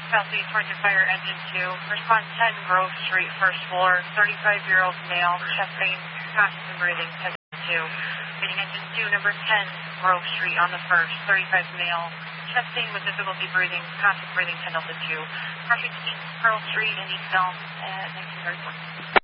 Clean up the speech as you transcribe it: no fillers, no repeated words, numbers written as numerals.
Southeast towards your fire engine 2. Response 10 Grove Street, first floor. 35-year-old male, chest pain, conscious and breathing, 10-2. Meeting engine 2, number 10 Grove Street on the first. 35 male, chest pain with difficulty breathing, conscious breathing, 10-2. Perfect East Pearl Street in East Elm at 1934.